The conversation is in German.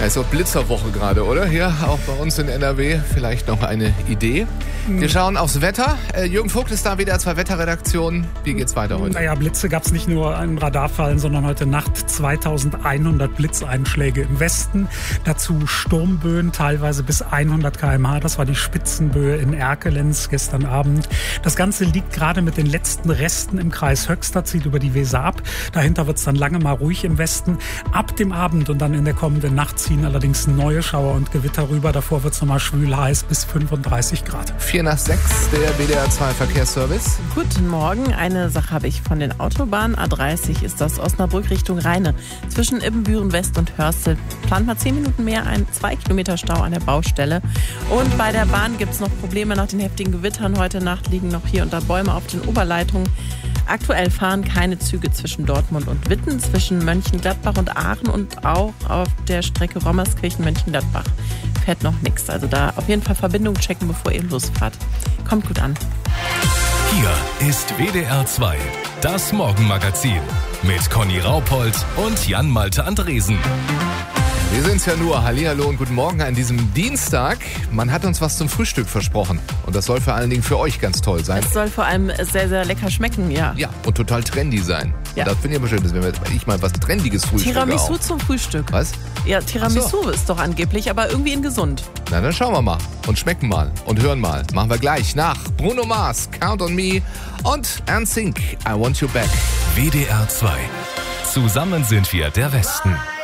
ist auch Blitzerwoche gerade, oder? Hier auch bei uns in NRW vielleicht noch eine Idee. Wir schauen aufs Wetter. Jürgen Vogt ist da, WDR 2 Wetterredaktion. Wie geht's weiter heute? Naja, Blitze gab es nicht nur im Radarfallen, sondern heute Nacht 2100 Blitzeinschläge im Westen. Dazu Sturmböen, teilweise bis 100 km/h. Das war die Spitzenböe in Erkelenz gestern Abend. Das Ganze liegt gerade mit den letzten Resten im Kreis Höxter, zieht über die Weser ab. Dahinter wird es dann lange mal ruhig im Westen. Ab dem Abend und dann in der kommenden Nacht ziehen allerdings neue Schauer und Gewitter rüber. Davor wird es nochmal schwül heiß bis 35 Grad. 4 nach 6, der WDR 2 Verkehrsservice. Guten Morgen. Eine Sache habe ich von den Autobahnen. A30 ist das Osnabrück Richtung Rheine. Zwischen Ibbenbüren West und Hörstel plant mal 10 Minuten mehr ein 2 Kilometer Stau an der Baustelle. Und bei der Bahn gibt es noch Probleme nach den heftigen Gewittern. Heute Nacht liegen noch hier und da Bäume auf den Oberleitungen. Aktuell fahren keine Züge zwischen Dortmund und Witten, zwischen Mönchengladbach und Aachen und auch auf der Strecke Rommerskirchen-Mönchengladbach fährt noch nichts. Also da auf jeden Fall Verbindung checken, bevor ihr losfahrt. Kommt gut an. Hier ist WDR 2, das Morgenmagazin mit Conny Raupold und Jan-Malte Andresen. Wir sind's ja nur. Hallihallo und guten Morgen an diesem Dienstag. Man hat uns was zum Frühstück versprochen. Und das soll vor allen Dingen für euch ganz toll sein. Es soll vor allem sehr, sehr lecker schmecken, ja. Ja, und total trendy sein. Ja. Und das finde ich aber schön, dass ich mal was Trendiges frühstücke. Tiramisu auch. zum Frühstück. Was? Ja, Tiramisu ist doch angeblich, aber irgendwie in gesund. Na, dann schauen wir mal. Und schmecken mal. Und hören mal. Machen wir gleich nach Bruno Mars, Count on Me und NSYNC, I Want You Back. WDR 2. Zusammen sind wir der Westen.